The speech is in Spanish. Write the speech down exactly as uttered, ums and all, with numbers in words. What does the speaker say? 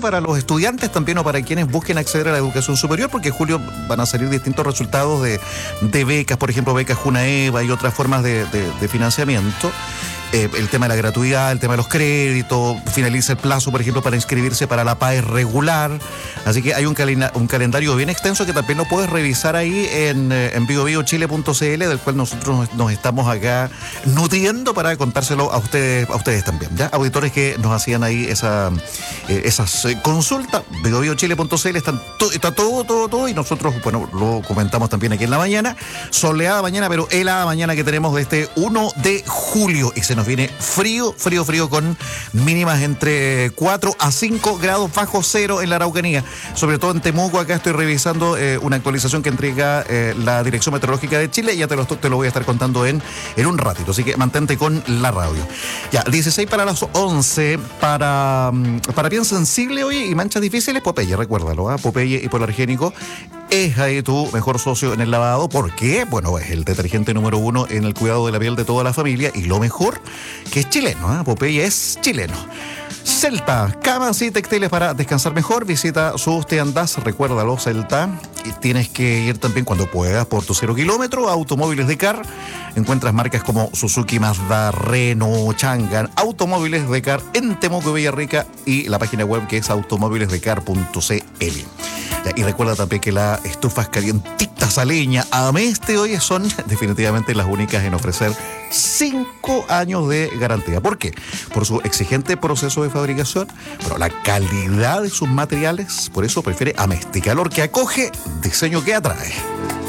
para los estudiantes también o para quienes busquen acceder a la educación superior, porque en julio van a salir distintos resultados de, de becas, por ejemplo, becas Junaeva y otras formas de, de, de financiamiento. Eh, el tema de la gratuidad, el tema de los créditos, finaliza el plazo, por ejemplo, para inscribirse para la P A E regular. Así que hay un, calina, un calendario bien extenso que también lo puedes revisar ahí en, en bio bio chile punto c l, del cual nosotros nos, nos estamos acá nutriendo para contárselo a ustedes, a ustedes también, ¿ya? Auditores que nos hacían ahí esa, eh, esas eh, consultas, bio bio chile punto c l, están to, está todo, todo, todo, y nosotros, bueno, lo comentamos también aquí en la mañana. Soleada mañana, pero helada mañana que tenemos de este uno de julio, y se nos viene frío, frío, frío, con mínimas entre cuatro a cinco grados bajo cero en la Araucanía. Sobre todo en Temuco, acá estoy revisando eh, una actualización que entrega eh, la Dirección Meteorológica de Chile, y ya te lo, te lo voy a estar contando en, en un ratito, así que mantente con la radio. Ya, dieciséis para las once, para, para piel sensible hoy y manchas difíciles, Popeye, recuérdalo, ¿eh? Popeye hipoalergénico es ahí tu mejor socio en el lavado. ¿Por qué? Bueno, es el detergente número uno en el cuidado de la piel de toda la familia, y lo mejor, que es chileno, ¿eh? Popeye es chileno. Celta, camas y textiles para descansar mejor. Visita sus tiendas, recuérdalo, Celta. Y tienes que ir también cuando puedas por tu cero kilómetro. Automóviles de Car. Encuentras marcas como Suzuki, Mazda, Renault, Changan. Automóviles de Car en Temuco y Villarrica, y la página web que es automóviles de car punto c l. Y recuerda también que las estufas calientitas a leña Ameste hoy son definitivamente las únicas en ofrecer cinco años de garantía. ¿Por qué? Por su exigente proceso de fabricación, pero la calidad de sus materiales. Por eso prefiere Ameste, calor que acoge, diseño que atrae.